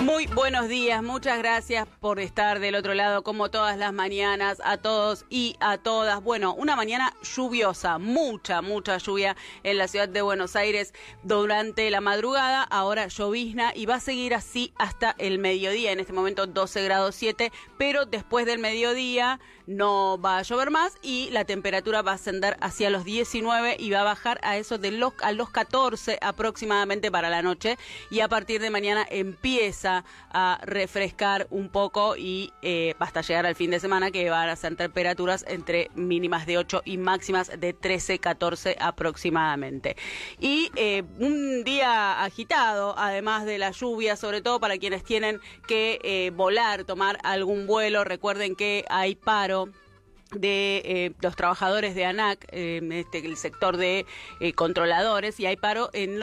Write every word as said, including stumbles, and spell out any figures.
Muy buenos días, muchas gracias por estar del otro lado como todas las mañanas, a todos y a todas. Bueno, una mañana lluviosa, mucha, mucha lluvia en la ciudad de Buenos Aires durante la madrugada, ahora llovizna y va a seguir así hasta el mediodía, en este momento doce grados siete, pero después del mediodía no va a llover más y la temperatura va a ascender hacia los diecinueve y va a bajar a eso de los, a los catorce aproximadamente para la noche, y a partir de mañana empieza a refrescar un poco y eh, hasta llegar al fin de semana, que van a ser temperaturas entre mínimas de ocho y máximas de trece, catorce aproximadamente. Y eh, un día agitado, además de la lluvia, sobre todo para quienes tienen que eh, volar, tomar algún vuelo. Recuerden que hay paro de eh, los trabajadores de ANAC, eh, este, el sector de eh, controladores, y hay paro en los